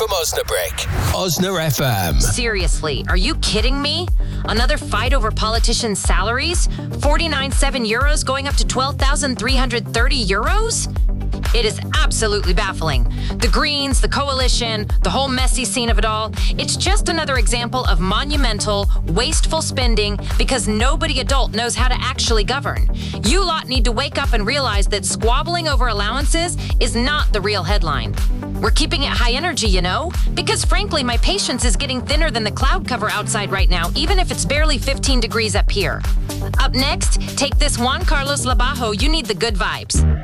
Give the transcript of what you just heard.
from Osnabrück. Osna FM. Seriously, are you kidding me? Another fight over politicians' salaries? 49.7 euros going up to 12,330 euros? It is absolutely baffling. The Greens, the coalition, the whole messy scene of it all, it's just another example of monumental, wasteful spending because nobody adult knows how to actually govern. You lot need to wake up and realize that squabbling over allowances is not the real headline. We're keeping it high energy, you know? Because frankly, my patience is getting thinner than the cloud cover outside right now, even if it's barely 15 degrees up here. Up next, take this Juan Carlos Labajo, You Need the Good Vibes.